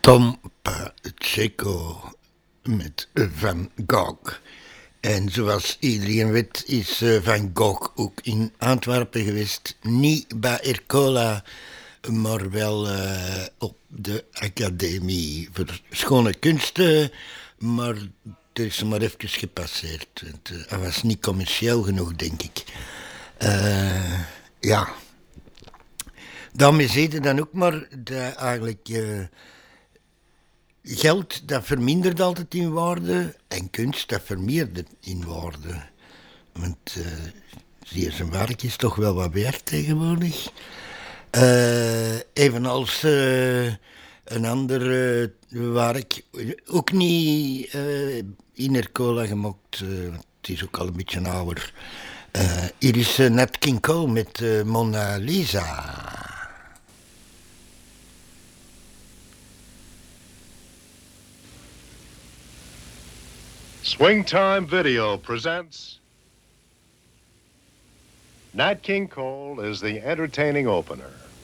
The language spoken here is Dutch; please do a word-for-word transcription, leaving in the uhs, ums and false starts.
Tom Pacheco met Van Gogh. En zoals iedereen weet is Van Gogh ook in Antwerpen geweest. Niet bij Ercola, maar wel uh, op de Academie voor Schone Kunsten. Maar er is maar even gepasseerd. Het, uh, hij was niet commercieel genoeg, denk ik. Uh, ja. Daarmee zie je dan ook maar dat eigenlijk... Uh, Geld, dat vermindert altijd in waarde en kunst, dat vermeerdert in waarde. Want uh, zie je, zijn werk is toch wel wat waard tegenwoordig. Uh, evenals uh, een ander uh, werk, ook niet uh, in Ercola gemaakt, uh, het is ook al een beetje ouder. Uh, hier is uh, Nat King Cole met uh, Mona Lisa. Swingtime Video presents Nat King Cole is the entertaining opener.